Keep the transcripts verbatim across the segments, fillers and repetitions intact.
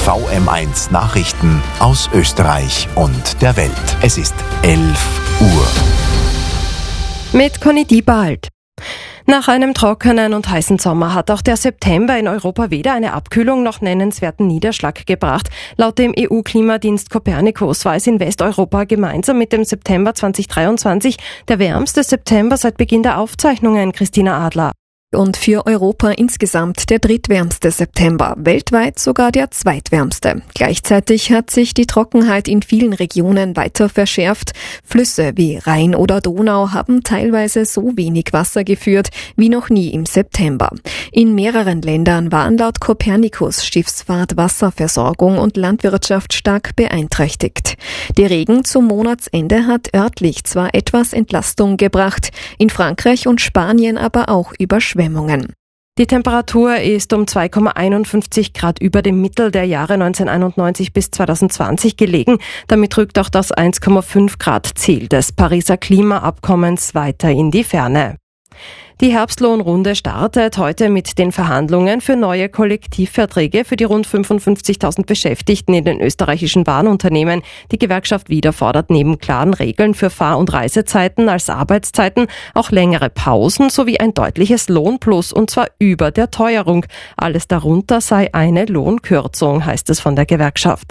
V M eins Nachrichten aus Österreich und der Welt. Es ist elf Uhr. Mit Conny Diebald. Nach einem trockenen und heißen Sommer hat auch der September in Europa weder eine Abkühlung noch nennenswerten Niederschlag gebracht. Laut dem E U-Klimadienst Copernicus war es in Westeuropa gemeinsam mit dem September zweitausenddreiundzwanzig der wärmste September seit Beginn der Aufzeichnungen. Christina Adler. Und für Europa insgesamt der drittwärmste September, weltweit sogar der zweitwärmste. Gleichzeitig hat sich die Trockenheit in vielen Regionen weiter verschärft. Flüsse wie Rhein oder Donau haben teilweise so wenig Wasser geführt wie noch nie im September. In mehreren Ländern waren laut Copernicus Schiffsfahrt, Wasserversorgung und Landwirtschaft stark beeinträchtigt. Der Regen zum Monatsende hat örtlich zwar etwas Entlastung gebracht, in Frankreich und Spanien aber auch Überschwemmungen. Die Temperatur ist um zwei Komma einundfünfzig Grad über dem Mittel der Jahre neunzehnhunderteinundneunzig bis zweitausendzwanzig gelegen. Damit rückt auch das eins Komma fünf Grad Ziel des Pariser Klimaabkommens weiter in die Ferne. Die Herbstlohnrunde startet heute mit den Verhandlungen für neue Kollektivverträge für die rund fünfundfünfzigtausend Beschäftigten in den österreichischen Bahnunternehmen. Die Gewerkschaft Wieder fordert neben klaren Regeln für Fahr- und Reisezeiten als Arbeitszeiten auch längere Pausen sowie ein deutliches Lohnplus, und zwar über der Teuerung. Alles darunter sei eine Lohnkürzung, heißt es von der Gewerkschaft.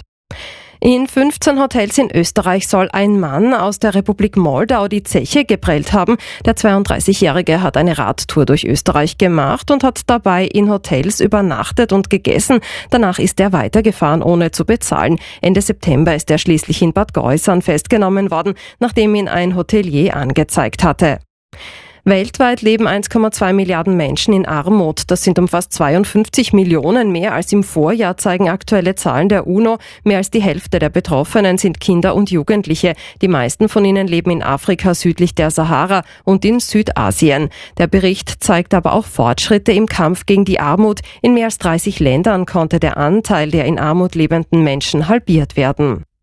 In fünfzehn Hotels in Österreich soll ein Mann aus der Republik Moldau die Zeche geprellt haben. Der zweiunddreißigjährige hat eine Radtour durch Österreich gemacht und hat dabei in Hotels übernachtet und gegessen. Danach ist er weitergefahren, ohne zu bezahlen. Ende September ist er schließlich in Bad Gäusern festgenommen worden, nachdem ihn ein Hotelier angezeigt hatte. Weltweit leben eins Komma zwei Milliarden Menschen in Armut. Das sind um fast zweiundfünfzig Millionen mehr als im Vorjahr, zeigen aktuelle Zahlen der UNO. Mehr als die Hälfte der Betroffenen sind Kinder und Jugendliche. Die meisten von ihnen leben in Afrika südlich der Sahara und in Südasien. Der Bericht zeigt aber auch Fortschritte im Kampf gegen die Armut. In mehr als dreißig Ländern konnte der Anteil der in Armut lebenden Menschen halbiert werden.